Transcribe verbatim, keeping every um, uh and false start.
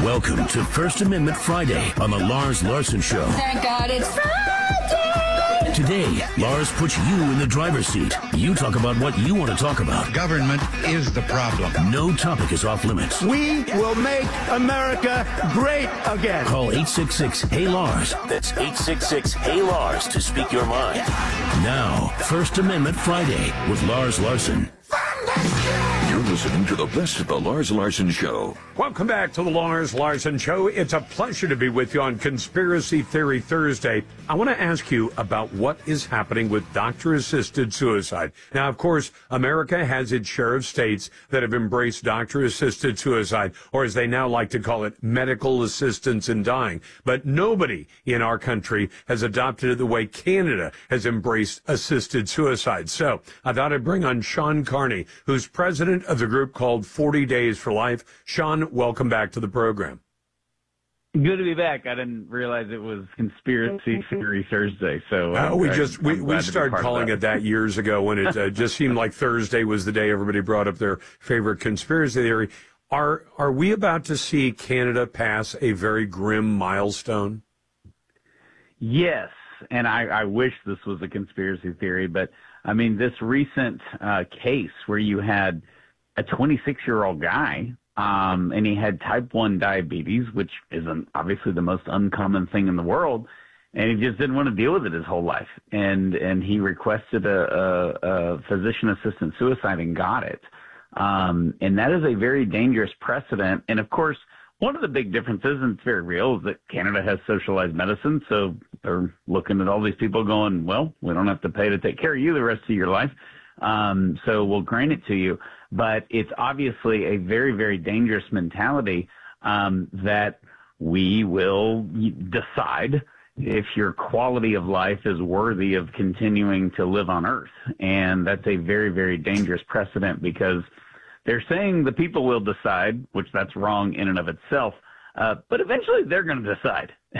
Welcome to First Amendment Friday on the Lars Larson Show. Thank God it's Friday! Today, Lars puts you in the driver's seat. You talk about what you want to talk about. Government is the problem. No topic is off limits. We will make America great again. Call eight six six, Hey Lars. That's eight six six, Hey Lars to speak your mind. Now, First Amendment Friday with Lars Larson. You're listening to the best of the Lars Larson Show. Welcome back to the Lars Larson Show. It's a pleasure to be with you on Conspiracy Theory Thursday. I want to ask you about what is happening with doctor-assisted suicide. Now, of course, America has its share of states that have embraced doctor-assisted suicide, or as they now like to call it, medical assistance in dying. But nobody in our country has adopted it the way Canada has embraced assisted suicide. So I thought I'd bring on Sean Carney, who's president of the group called forty days for life. Sean, welcome back to the program. Good to be back. I didn't realize it was Conspiracy Theory Thursday. So uh, uh, we I, just we, we started calling it that years ago when it uh, just seemed like Thursday was the day everybody brought up their favorite conspiracy theory. Are are we about to see Canada pass a very grim milestone? Yes, and I, I wish this was a conspiracy theory, but I mean this recent uh, case where you had a twenty-six-year-old guy, um, and he had type one diabetes, which is an, obviously the most uncommon thing in the world, and he just didn't want to deal with it his whole life. And and he requested a, a, a physician-assisted suicide and got it. Um, and that is a very dangerous precedent. And, of course, one of the big differences, and it's very real, is that Canada has socialized medicine, so they're looking at all these people going, well, we don't have to pay to take care of you the rest of your life. Um, so we'll grant it to you. But it's obviously a very, very dangerous mentality um, that we will decide if your quality of life is worthy of continuing to live on Earth. And that's a very, very dangerous precedent because they're saying the people will decide, which that's wrong in and of itself. Uh, but eventually they're going to decide.